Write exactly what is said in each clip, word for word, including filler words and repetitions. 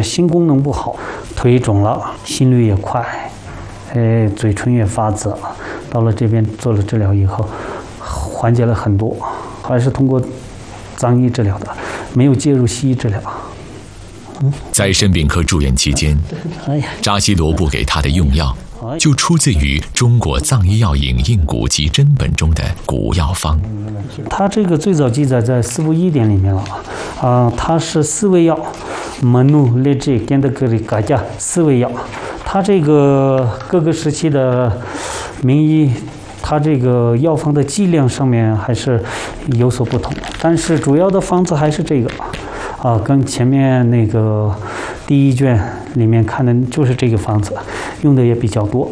心功能不好，腿肿了，心率也快，哎，嘴唇也发紫。到了这边做了治疗以后，缓解了很多，还是通过藏医治疗的，没有介入西医治疗。 嗯、在肾病科住院期间， 哎呀， 扎西罗布给他的用药就出自于中国藏医药影印古籍真本中的古药方。 它这个最早记载在四部医典里面了，啊、呃，它是四味药，门努列治跟的格里嘎加四味药。它这个各个时期的名医，它这个药方的剂量上面还是有所不同，但是主要的方子还是这个，啊、呃，跟前面那个第一卷里面看的就是这个方子，用的也比较多。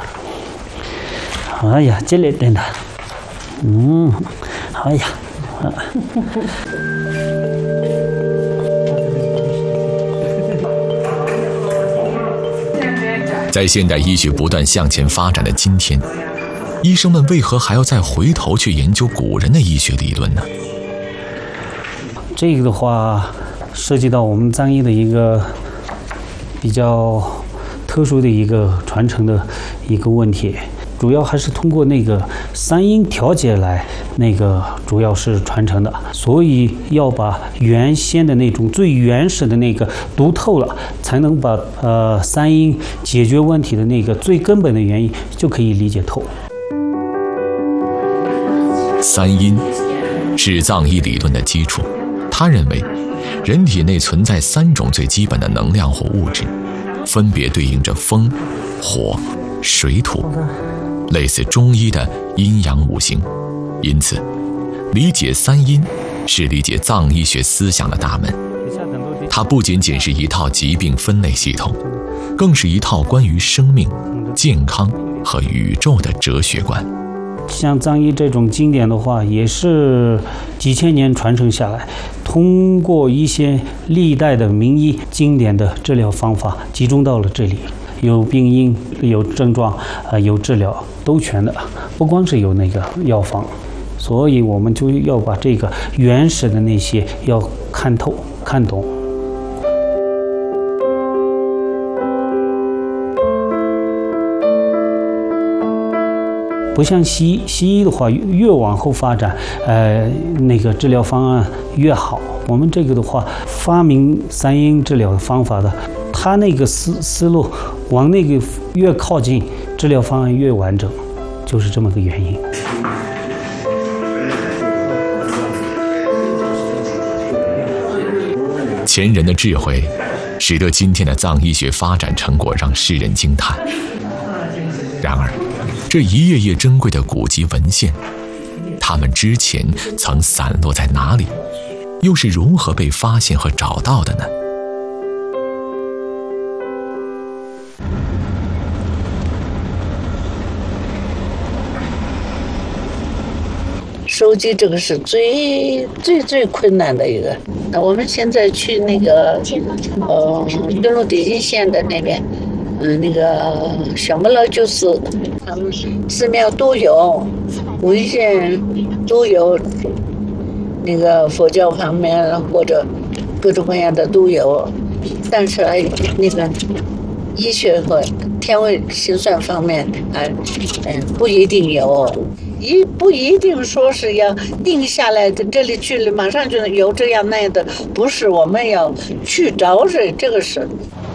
哎呀，这里真的，嗯，哎呀，啊、 在现代医学不断向前发展的今天，医生们为何还要再回头去研究古人的医学理论呢？ 这个的话，涉及到我们藏医的一个比较特殊的一个传承的一个问题，主要还是通过那个三阴调节来那个主要是传承的，所以要把原先的那种最原始的那个读透了，才能把呃三阴解决问题的那个最根本的原因就可以理解透。 三阴是藏医理论的基础，他认为人体内存在三种最基本的能量或物质，分别对应着风、火、水、土，类似中医的阴阳五行。因此理解三阴是理解藏医学思想的大门，它不仅仅是一套疾病分类系统，更是一套关于生命、健康和宇宙的哲学观。 像藏医这种经典的话，也是几千年传承下来，通过一些历代的名医经典的治疗方法集中到了这里，有病因、有症状、呃，有治疗，都全的，不光是有那个药方，所以我们就要把这个原始的那些要看透、看懂。不像西医，西医的话越往后发展，呃，那个治疗方案越好。我们这个的话，发明三阴治疗方法的，他那个思思路往那个越靠近，治疗方案越完整，就是这么个原因。 前人的智慧，使得今天的藏医学发展成果让世人惊叹。然而，这一页页珍贵的古籍文献，它们之前曾散落在哪里，又是如何被发现和找到的呢？ 收集这个是最最最困难的一个。那我们现在去那个呃登陆底金县的那边，嗯，那个小木楼就是他们寺庙都有，文献都有，那个佛教方面或者各种各样的都有，但是哎那个医学和天文心算方面啊，嗯，不一定有。一不一定说是要定下来的，这里去了马上就有这样那样的，不是，我们要去找这这个是